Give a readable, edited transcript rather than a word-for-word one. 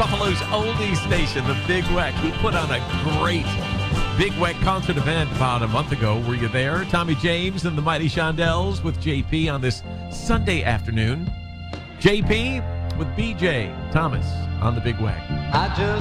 Buffalo's oldies station, the Big Weck. He put on a great Big Weck concert event about a month ago. Were you there? Tommy James and the Mighty Shondells with JP on this Sunday afternoon. JP with BJ Thomas on the Big Weck. I just